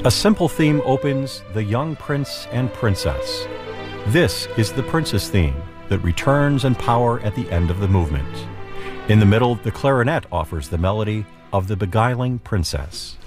A simple theme opens The Young Prince and Princess. This is the Princess theme that returns in power at the end of the movement. In the middle, the clarinet offers the melody of The Beguiling Princess.